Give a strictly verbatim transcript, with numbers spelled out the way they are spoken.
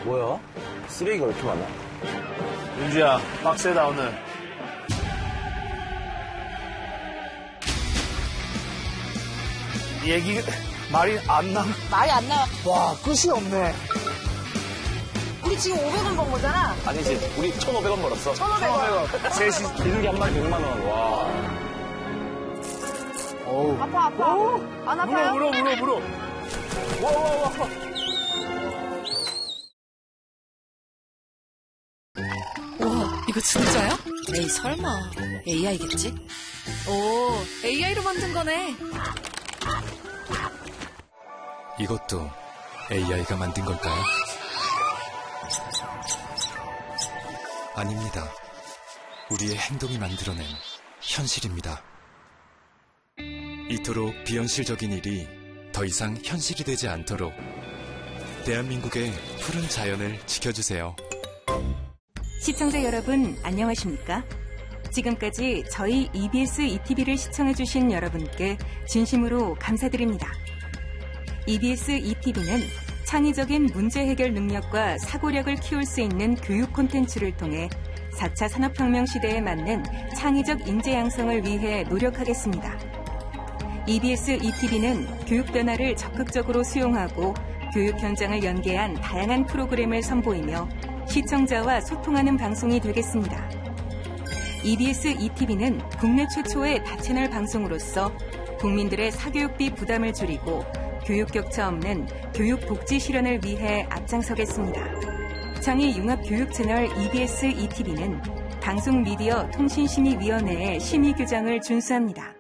뭐야? 쓰레기가 왜 이렇게 많아? 윤주야, 빡세다, 오늘. 얘기, 말이 안 나. 말이 안 나와. 와, 끝이 없네. 우리 지금 오백 원 번 거잖아. 아니지, 우리 천오백 원 벌었어. 천오백 원. 셋이. 비둘기 한 마리 백만 원. 와. 어우. 아파, 아파. 오? 안 아파요? 물어, 물어, 물어, 물어. 와, 와, 와. 와, 이거 진짜야? 에이, 설마. 에이아이겠지? 오, 에이아이로 만든 거네. 이것도 에이아이가 만든 걸까요? 아닙니다. 우리의 행동이 만들어낸 현실입니다. 이토록 비현실적인 일이 더 이상 현실이 되지 않도록 대한민국의 푸른 자연을 지켜주세요. 시청자 여러분, 안녕하십니까? 지금까지 저희 이비에스 이티비를 시청해주신 여러분께 진심으로 감사드립니다. 이비에스 이티비는 창의적인 문제 해결 능력과 사고력을 키울 수 있는 교육 콘텐츠를 통해 사 차 산업혁명 시대에 맞는 창의적 인재 양성을 위해 노력하겠습니다. 이비에스 이티비는 교육 변화를 적극적으로 수용하고 교육 현장을 연계한 다양한 프로그램을 선보이며 시청자와 소통하는 방송이 되겠습니다. 이비에스 이티비는 국내 최초의 다채널 방송으로서 국민들의 사교육비 부담을 줄이고 교육 격차 없는 교육 복지 실현을 위해 앞장서겠습니다. 장애 융합 교육 채널 이비에스 이티비는 방송미디어 통신심의위원회의 심의 규정을 준수합니다.